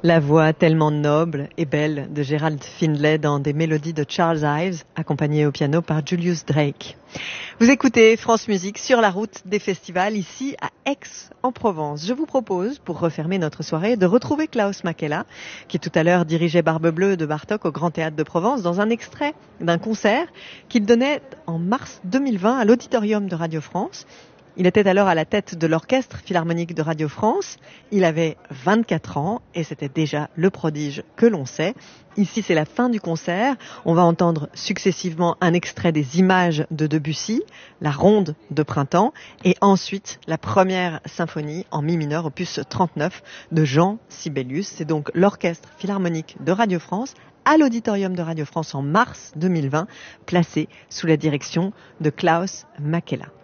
La voix tellement noble et belle de Gerald Findlay dans des mélodies de Charles Ives, accompagné au piano par Julius Drake. Vous écoutez France Musique sur la route des festivals ici à Aix-en-Provence. Je vous propose, pour refermer notre soirée, de retrouver Klaus Makela, qui tout à l'heure dirigeait Barbe Bleue de Bartók au Grand Théâtre de Provence, dans un extrait d'un concert qu'il donnait en mars 2020 à l'Auditorium de Radio France. Il était alors à la tête de l'Orchestre Philharmonique de Radio France. Il avait 24 ans et c'était déjà le prodige que l'on sait. Ici, c'est la fin du concert. On va entendre successivement un extrait des Images de Debussy, la Ronde de Printemps, et ensuite la première symphonie en mi mineur, opus 39, de Jean Sibelius. C'est donc l'Orchestre Philharmonique de Radio France à l'Auditorium de Radio France en mars 2020, placé sous la direction de Klaus Makela.